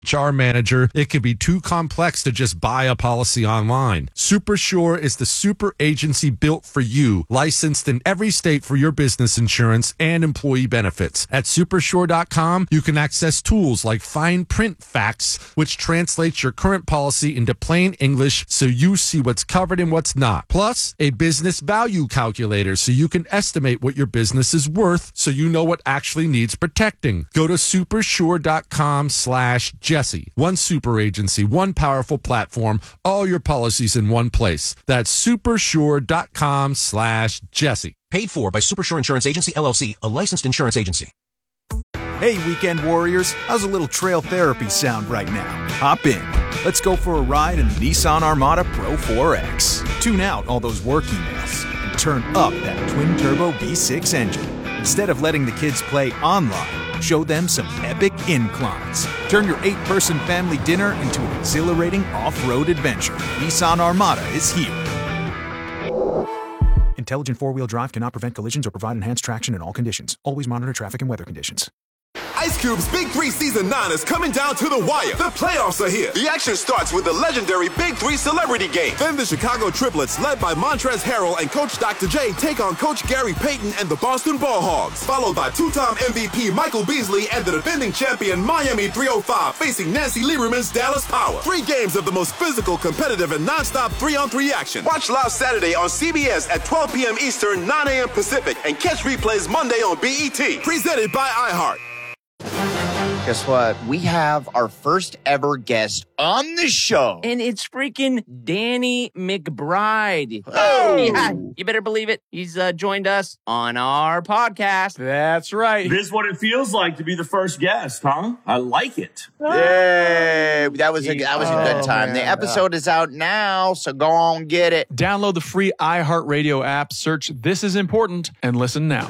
HR manager, it can be too complex to just buy a policy online. SuperSure is the super agency built for you, licensed in every state for your business insurance and employee benefits. At supersure.com, you can access tools like fine print facts, which translates your current policy into plain English so you see what's covered and what's not. Plus, a business value calculator so you can estimate what your business is worth so you know what actually needs protecting. Go to supersure.com/Jesse. One super agency, one powerful platform, all your policies in one place. That's supersure.com/Jesse. Paid for by Supersure Insurance Agency, LLC, a licensed insurance agency. Hey, weekend warriors, how's a little trail therapy sound right now? Hop in. Let's go for a ride in the Nissan Armada Pro 4X. Tune out all those work emails and turn up that twin-turbo V6 engine. Instead of letting the kids play online, show them some epic inclines. Turn your 8-person family dinner into an exhilarating off-road adventure. Nissan Armada is here. Intelligent four-wheel drive cannot prevent collisions or provide enhanced traction in all conditions. Always monitor traffic and weather conditions. Ice Cube's Big 3 Season 9 is coming down to the wire. The playoffs are here. The action starts with the legendary Big 3 Celebrity Game. Then the Chicago Triplets, led by Montrezl Harrell and Coach Dr. J, take on Coach Gary Payton and the Boston Ball Hogs. Followed by two-time MVP Michael Beasley and the defending champion Miami 305 facing Nancy Lieberman's Dallas Power. 3 games of the most physical, competitive, and non-stop 3-on-3 action. Watch live Saturday on CBS at 12 p.m. Eastern, 9 a.m. Pacific, and catch replays Monday on BET. Presented by iHeart. Guess what? We have our first ever guest on the show. And it's freaking Danny McBride. Oh! Yeah, you better believe it. He's joined us on our podcast. That's right. This is what it feels like to be the first guest, huh? I like it. Yay! That was a good time. Man. The episode is out now, so go on get it. Download the free iHeartRadio app, search This Is Important, and listen now.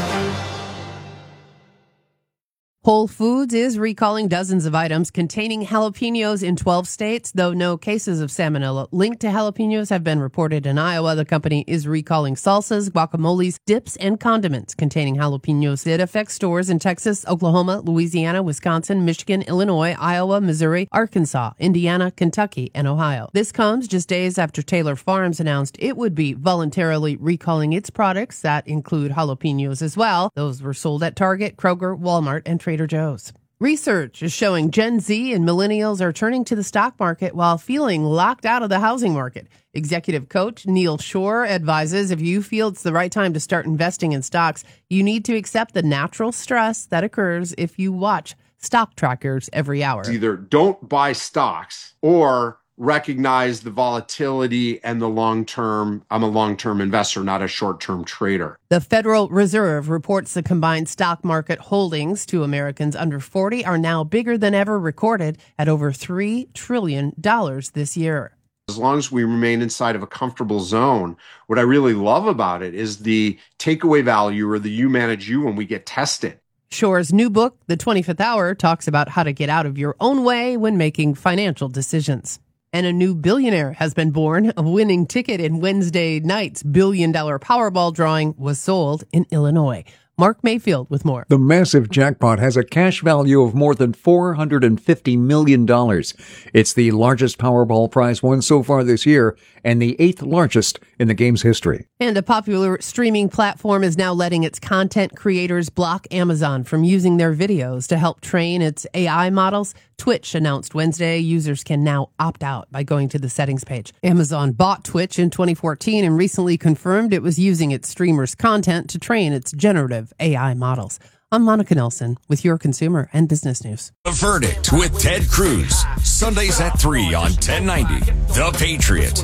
Whole Foods is recalling dozens of items containing jalapenos in 12 states, though no cases of salmonella linked to jalapenos have been reported in Iowa. The company is recalling salsas, guacamoles, dips, and condiments containing jalapenos. It affects stores in Texas, Oklahoma, Louisiana, Wisconsin, Michigan, Illinois, Iowa, Missouri, Arkansas, Indiana, Kentucky, and Ohio. This comes just days after Taylor Farms announced it would be voluntarily recalling its products that include jalapenos as well. Those were sold at Target, Kroger, Walmart, and Trader Joe's. Research is showing Gen Z and millennials are turning to the stock market while feeling locked out of the housing market. Executive coach Neil Shore advises if you feel it's the right time to start investing in stocks, you need to accept the natural stress that occurs if you watch stock trackers every hour. Either don't buy stocks or recognize the volatility and the long-term. I'm a long-term investor, not a short-term trader. The Federal Reserve reports the combined stock market holdings to Americans under 40 are now bigger than ever recorded at over $3 trillion this year. As long as we remain inside of a comfortable zone, what I really love about it is the takeaway value or the you manage you when we get tested. Shore's new book, The 25th Hour, talks about how to get out of your own way when making financial decisions. And a new billionaire has been born. A winning ticket in Wednesday night's $1 billion Powerball drawing was sold in Illinois. Mark Mayfield with more. The massive jackpot has a cash value of more than $450 million. It's the largest Powerball prize won so far this year and the 8th largest in the game's history. And a popular streaming platform is now letting its content creators block Amazon from using their videos to help train its AI models. Twitch announced Wednesday users can now opt out by going to the settings page. Amazon bought Twitch in 2014 and recently confirmed it was using its streamers' content to train its generative AI models. I'm Monica Nelson with your consumer and business news. The Verdict with Ted Cruz. Sundays at 3 on 1090. The Patriot.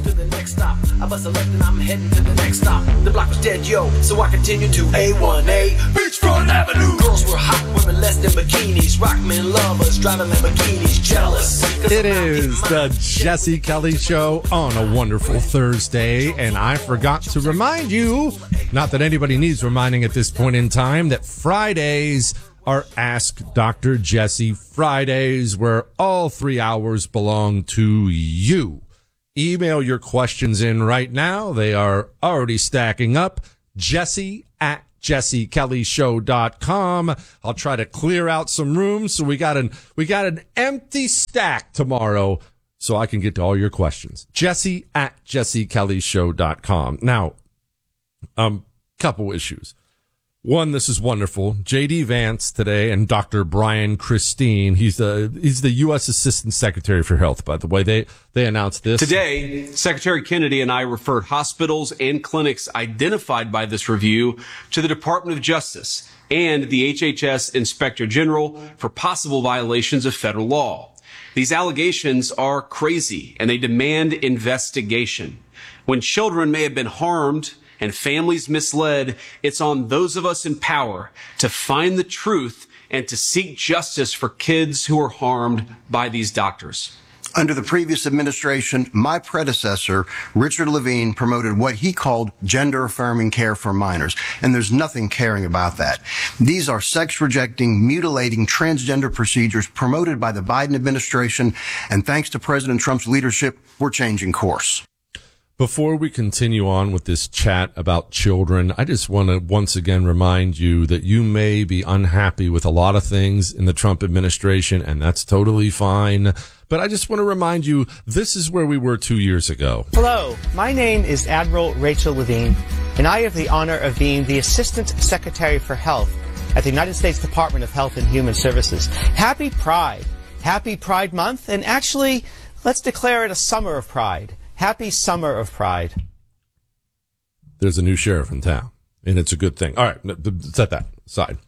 I'm heading to the next stop. The block was dead, yo, so I continue to A1A Beachfront Avenue. Girls were hot, women less than bikinis. Rock men lovers, driving Lamborghinis, jealous. It is the Jesse Kelly Show on a wonderful Thursday, and I forgot to remind you, not that anybody needs reminding at this point in time, that Fridays are Ask Dr. Jesse Fridays, where all 3 hours belong to you. Email your questions in right now. They are already stacking up. Jesse at jessekellyshow.com. I'll try to clear out some rooms. So we got an empty stack tomorrow so I can get to all your questions. Jesse@jessekellyshow.com. Now, couple issues. One, this is wonderful. J.D. Vance today and Dr. Brian Christine. He's the U.S. Assistant Secretary for Health, by the way. They announced this. Today, Secretary Kennedy and I referred hospitals and clinics identified by this review to the Department of Justice and the HHS Inspector General for possible violations of federal law. These allegations are crazy and they demand investigation. When children may have been harmed and families misled, it's on those of us in power to find the truth and to seek justice for kids who are harmed by these doctors. Under the previous administration, my predecessor, Richard Levine, promoted what he called gender-affirming care for minors, and there's nothing caring about that. These are sex-rejecting, mutilating, transgender procedures promoted by the Biden administration, and thanks to President Trump's leadership, we're changing course. Before we continue on with this chat about children, I just want to once again remind you that you may be unhappy with a lot of things in the Trump administration, and that's totally fine. But I just want to remind you, this is where we were 2 years ago. Hello, my name is Admiral Rachel Levine, and I have the honor of being the Assistant Secretary for Health at the United States Department of Health and Human Services. Happy Pride. Happy Pride Month, and actually, let's declare it a summer of pride. Happy Summer of Pride. There's a new sheriff in town, and it's a good thing. All right, set that aside.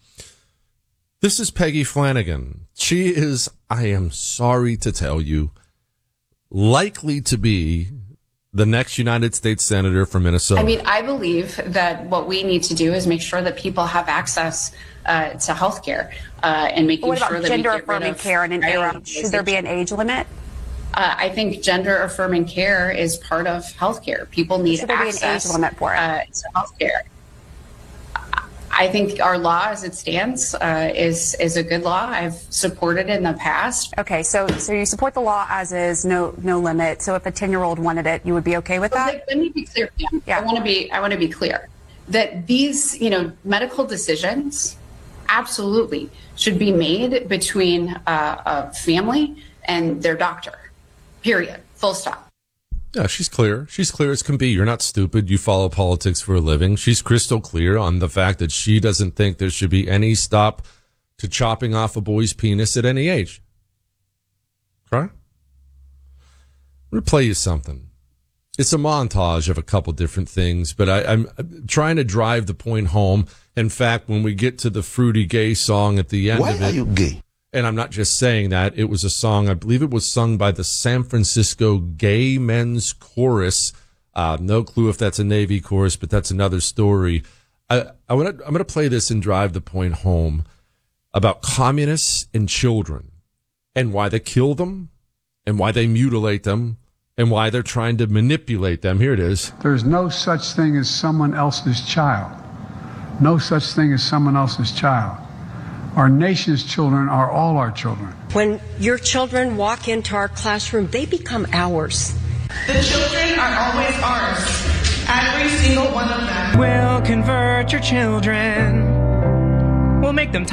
This is Peggy Flanagan. She is, I am sorry to tell you, likely to be the next United States Senator from Minnesota. I mean, I believe that what we need to do is make sure that people have access to health care and making sure that we get rid of... What about gender-affirming care and an age? Should there be an age limit? I think gender-affirming care is part of healthcare. People need access be an age limit for it? To healthcare. I think our law, as it stands, is a good law. I've supported it in the past. Okay, so you support the law as is, no limit. So if a 10-year-old wanted it, you would be okay with that? Let me be clear. Yeah. I want to be clear that these, medical decisions absolutely should be made between a family and their doctor. Period. Full stop. Yeah, she's clear. She's clear as can be. You're not stupid. You follow politics for a living. She's crystal clear on the fact that she doesn't think there should be any stop to chopping off a boy's penis at any age. Okay? I'm going to play you something. It's a montage of a couple different things, but I'm trying to drive the point home. In fact, when we get to the Fruity Gay song at the end of it. Why are you gay? And I'm not just saying that. It was a song, I believe it was sung by the San Francisco Gay Men's Chorus. No clue if that's a Navy chorus, but that's another story. I'm going to play this and drive the point home about communists and children and why they kill them and why they mutilate them and why they're trying to manipulate them. Here it is. There's no such thing as someone else's child. No such thing as someone else's child. Our nation's children are all our children. When your children walk into our classroom, they become ours. The children are always ours. Every single one of them. We'll convert your children. We'll make them